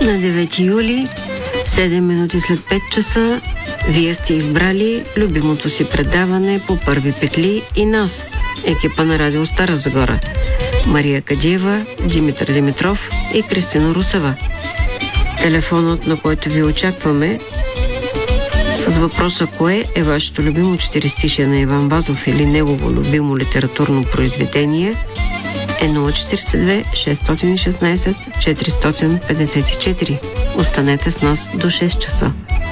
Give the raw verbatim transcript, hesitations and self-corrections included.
На девети юли, седем минути след пет часа, вие сте избрали любимото си предаване по първи петли и нас, екипа на Радио Стара Загора. Мария Кадиева, Димитър Димитров и Кристина Русева. Телефонът, на който ви очакваме с въпроса кое е вашето любимо четиристишие на Иван Вазов или негово любимо литературно произведение, е нула четиридесет и две шестстотин и шестнадесет четиристотин петдесет и четири. Останете с нас до шест часа.